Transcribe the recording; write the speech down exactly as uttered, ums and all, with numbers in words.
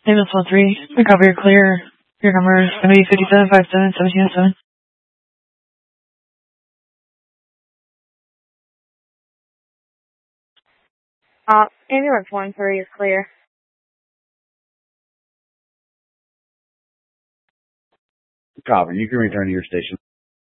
Ambulance one three, recover, you're clear. Your number is going to be fifty-seven five seven seventeen oh seven. Uh, ambulance one three is clear. Copy. You can return to your station.